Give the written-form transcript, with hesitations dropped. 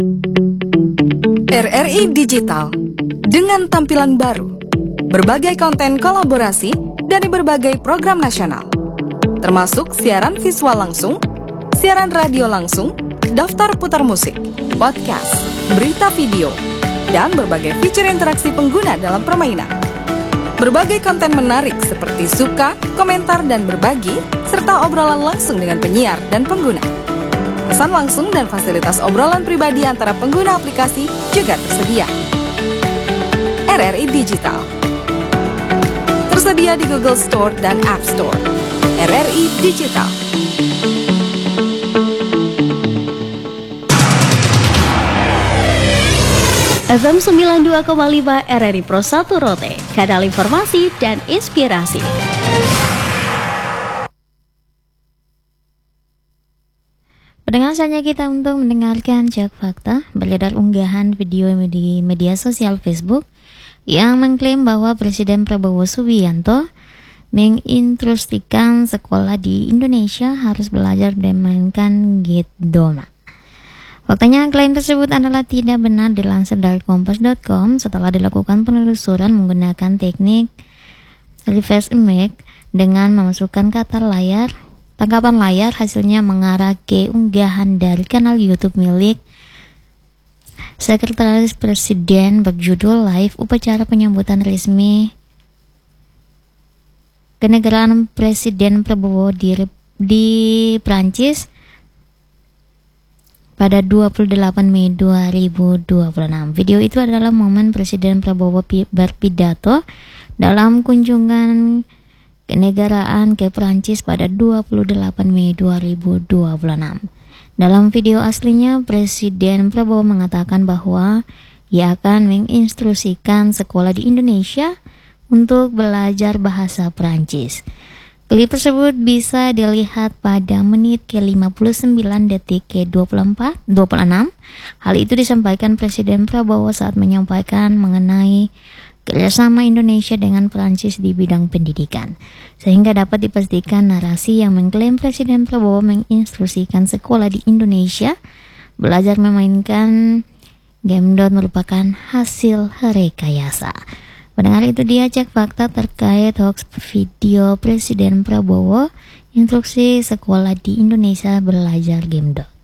RRI Digital dengan tampilan baru, berbagai konten kolaborasi dari berbagai program nasional, termasuk siaran visual langsung, siaran radio langsung, daftar putar musik, podcast, berita video, dan berbagai fitur interaksi pengguna dalam permainan. Berbagai konten menarik seperti suka, komentar, dan berbagi, serta obrolan langsung dengan penyiar dan pengguna. Pesan langsung dan fasilitas obrolan pribadi antara pengguna aplikasi juga tersedia. RRI Digital tersedia di Google Store dan App Store. RRI Digital. FM 92,5 RRI Pro 1 Rote, kanal informasi dan inspirasi. Pendengar, saatnya kita untuk mendengarkan Cek Fakta. Beredar unggahan video di media sosial Facebook yang mengklaim bahwa Presiden Prabowo Subianto menginstruksikan sekolah di Indonesia harus belajar memainkan Git-Doma. Faktanya, klaim tersebut adalah tidak benar. Dilansir dari Kompas.com, setelah dilakukan penelusuran menggunakan teknik reverse image dengan memasukkan kata tangkapan layar, hasilnya mengarah ke unggahan dari kanal YouTube milik Sekretaris Presiden berjudul Live Upacara Penyambutan Resmi Kenegaraan Presiden Prabowo di Prancis pada 28 Mei 2026. Video itu adalah momen Presiden Prabowo berpidato dalam kunjungan kenegaraan ke Prancis pada 28 Mei 2026. Dalam video aslinya, Presiden Prabowo mengatakan bahwa ia akan menginstruksikan sekolah di Indonesia untuk belajar bahasa Prancis. Klip tersebut bisa dilihat pada menit ke-59 detik ke-26. Hal itu disampaikan Presiden Prabowo saat menyampaikan mengenai kerjasama Indonesia dengan Prancis di bidang pendidikan, sehingga dapat dipastikan narasi yang mengklaim Presiden Prabowo menginstruksikan sekolah di Indonesia belajar memainkan Game.dot merupakan hasil rekayasa. Pendengar, itu dia Cek Fakta terkait hoax video Presiden Prabowo instruksi sekolah di Indonesia belajar Game.dot.